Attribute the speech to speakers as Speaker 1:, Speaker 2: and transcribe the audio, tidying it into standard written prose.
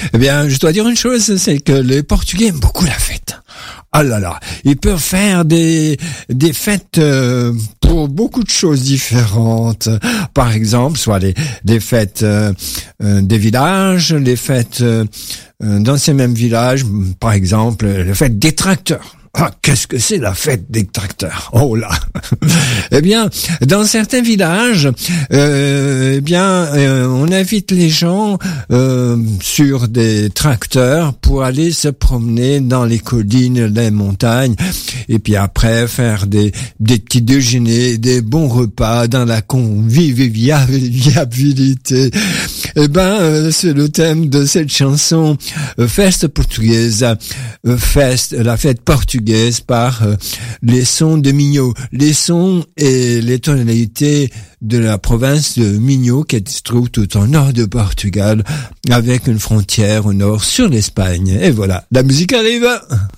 Speaker 1: Eh bien, je dois dire une chose, c'est que les Portugais aiment beaucoup la fête. Ah là là, ils peuvent faire des fêtes pour beaucoup de choses différentes. Par exemple, soit des fêtes des villages, les fêtes dans ces mêmes villages, par exemple, les fêtes des tracteurs. Ah, qu'est-ce que c'est la fête des tracteurs? Oh là. Eh bien, dans certains villages, on invite les gens sur des tracteurs pour aller se promener dans les collines, les montagnes, et puis après faire des petits déjeuners, des bons repas dans la convivialité. Eh ben, c'est le thème de cette chanson Festa Portuguesa, la fête portugaise par les sons de Minho. Les sons et les tonalités de la province de Minho qui se trouve tout au nord de Portugal avec une frontière au nord sur l'Espagne. Et voilà, la musique arrive.